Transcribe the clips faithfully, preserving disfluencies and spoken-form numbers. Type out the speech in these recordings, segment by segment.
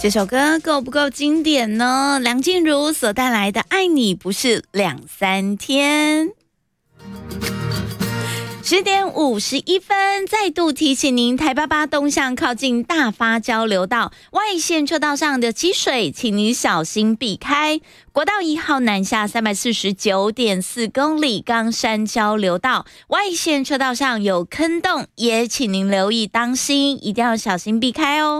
这首歌够不够经典呢？梁静茹所带来的《爱你不是两三天》。十点五十一分，再度提醒您，台八八东向靠近大发交流道外线车道上的积水，请您小心避开。国道一号南下三百四十九点四公里，冈山交流道外线车道上有坑洞，也请您留意当心，一定要小心避开哦。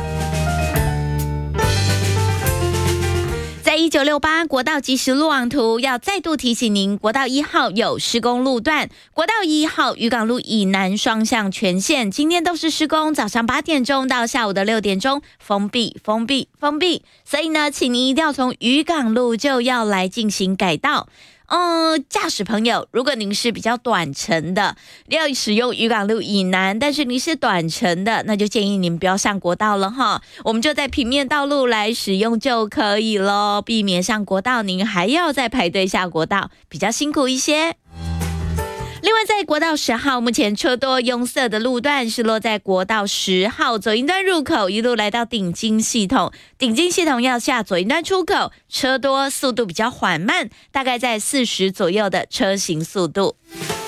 在一九六八国道即时路网图要再度提醒您，国道一号有施工路段，国道一号渔港路以南双向全线今天都是施工，早上八点钟到下午的六点钟封闭封闭封闭，所以呢请您一定要从渔港路就要来进行改道。嗯，驾驶朋友，如果您是比较短程的，要使用渔港路以南，但是您是短程的，那就建议您不要上国道了哈，我们就在平面道路来使用就可以咯，避免上国道您还要再排队下国道，比较辛苦一些。另外，在国道十号，目前车多拥塞的路段是落在国道十号左营端入口，一路来到顶金系统。顶金系统要下左营端出口，车多，速度比较缓慢，大概在四十左右的车行速度。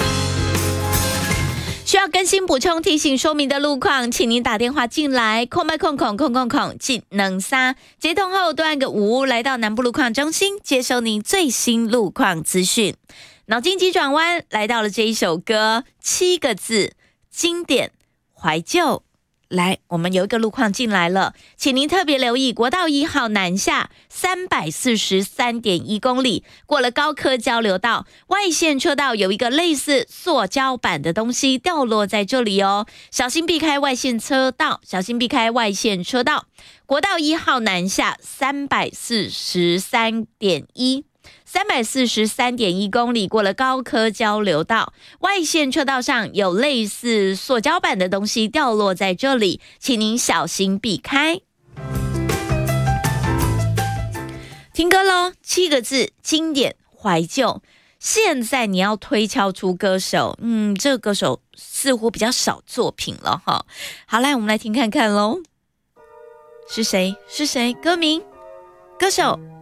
需要更新补充提醒说明的路况，请您打电话进来，空麦空空空空空技能三接通后多按个五，来到南部路况中心接收您最新路况资讯。脑筋急转弯来到了这一首歌，七个字，经典怀旧。来，我们有一个路况进来了，请您特别留意国道一号南下三百四十三点一公里，过了高科交流道外线车道有一个类似塑胶板的东西掉落在这里哦，小心避开外线车道，小心避开外线车道。国道一号南下三百四十三点一三百四十三点一公里，过了高科交流道外线车道上有类似塑胶板的东西掉落在这里，请您小心避开。听歌咯，七个字，经典怀旧。现在你要推敲出歌手，嗯，这个歌手似乎比较少作品了哈。好，来我们来听看看咯，是谁？是谁？歌名、歌手